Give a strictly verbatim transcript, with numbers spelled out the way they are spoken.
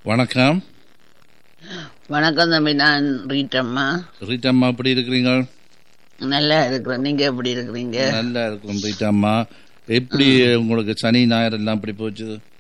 வணக்கம். வணக்கம் தம்பி, நான் ரீட்டம்மா. ரீட்டம்மா எப்படி இருக்கிறீங்க? நல்லா இருக்கிறேன், நீங்க எப்படி இருக்கிறீங்க? நல்லா இருக்கும் ரீட்டம்மா. எப்படி உங்களுக்கு சனி ஞாயிறு எல்லாம் எப்படி போச்சு?